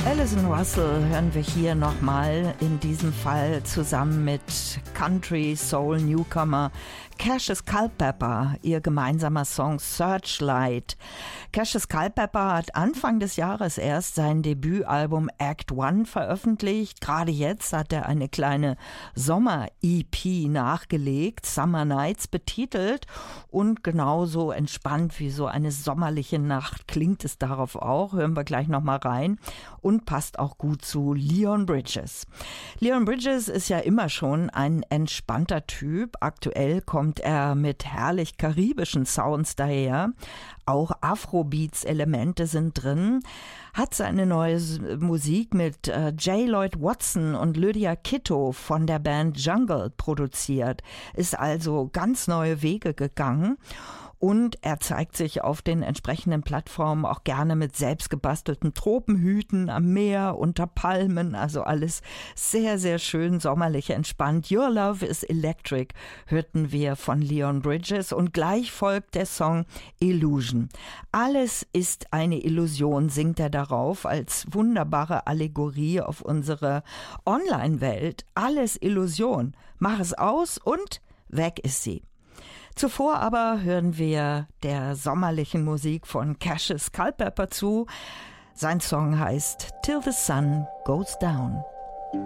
Alison Russell hören wir hier nochmal, in diesem Fall zusammen mit Country Soul Newcomer Cassius Culpepper, ihr gemeinsamer Song Searchlight. Cassius Culpepper hat Anfang des Jahres erst sein Debütalbum Act One veröffentlicht. Gerade jetzt hat er eine kleine Sommer-EP nachgelegt, Summer Nights betitelt, und genauso entspannt wie so eine sommerliche Nacht klingt es darauf auch. Hören wir gleich nochmal rein und passt auch gut zu Leon Bridges. Leon Bridges ist ja immer schon ein entspannter Typ. Aktuell kommt er mit herrlich karibischen Sounds daher. Auch Afrobeats-Elemente sind drin. Hat seine neue Musik mit J. Lloyd Watson und Lydia Kitto von der Band Jungle produziert. Ist also ganz neue Wege gegangen. Und er zeigt sich auf den entsprechenden Plattformen auch gerne mit selbstgebastelten Tropenhüten am Meer, unter Palmen. Also alles sehr, sehr schön sommerlich entspannt. Your Love is Electric hörten wir von Leon Bridges. Und gleich folgt der Song Illusion. Alles ist eine Illusion, singt er darauf als wunderbare Allegorie auf unsere Online-Welt. Alles Illusion. Mach es aus und weg ist sie. Zuvor aber hören wir der sommerlichen Musik von Cassius Culpepper zu. Sein Song heißt Till the Sun Goes Down.